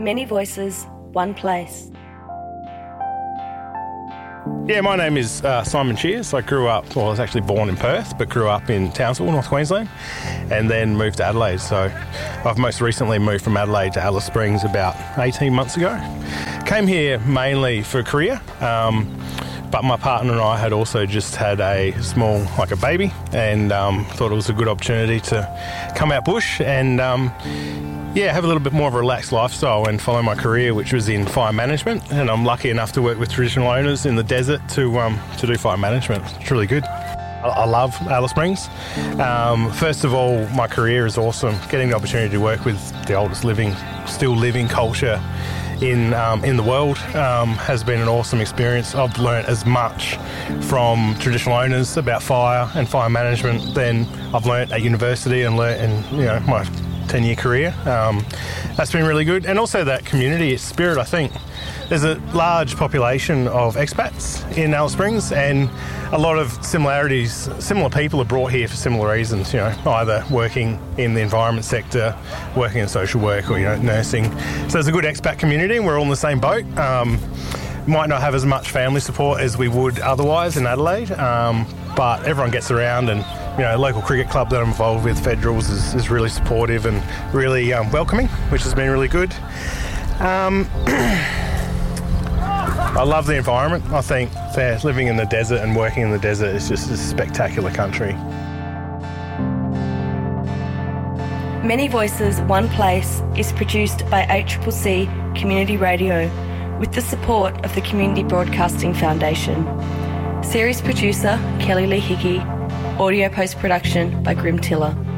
Many voices, one place. Yeah, my name is Simon Shears. I was actually born in Perth, but grew up in Townsville, North Queensland, and then moved to Adelaide. So I've most recently moved from Adelaide to Alice Springs about 18 months ago. Came here mainly for career, but my partner and I had also just had a small, a baby, and thought it was a good opportunity to come out bush and have a little bit more of a relaxed lifestyle and follow my career, which was in fire management. And I'm lucky enough to work with traditional owners in the desert to do fire management. It's really good. I love Alice Springs. First of all, my career is awesome. Getting the opportunity to work with the oldest still living culture in the world has been an awesome experience. I've learnt as much from traditional owners about fire and fire management than I've learnt at university and learnt in my 10-year career. That's been really good. And also that community spirit, I think. There's a large population of expats in Alice Springs, and a lot of similar people are brought here for similar reasons, either working in the environment sector, working in social work, or, nursing. So there's a good expat community, and we're all in the same boat. Might not have as much family support as we would otherwise in Adelaide, but everyone gets around, and a local cricket club that I'm involved with, Federals, is really supportive and really welcoming, which has been really good. I love the environment. I think living in the desert and working in the desert is just a spectacular country. Many Voices, One Place is produced by ACCC Community Radio with the support of the Community Broadcasting Foundation. Series producer Kelly Lee Hickey. Audio post-production by Grim Tiller.